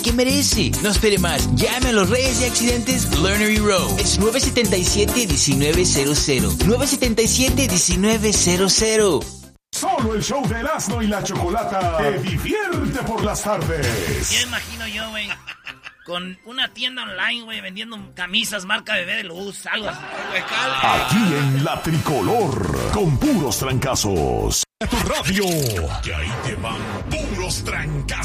que merece. No espere más. Llame a los Reyes de Accidentes Lernery Row. Es 977-1900. 977-1900. Solo el show de Erasmo y la Chocolata te divierte por las tardes. Ya imagino yo, güey, con una tienda online, güey, vendiendo camisas marca Bebé de Luz, algo así. Aquí en La Tricolor, con puros trancazos. A tu radio, que ahí te van puros trancazos.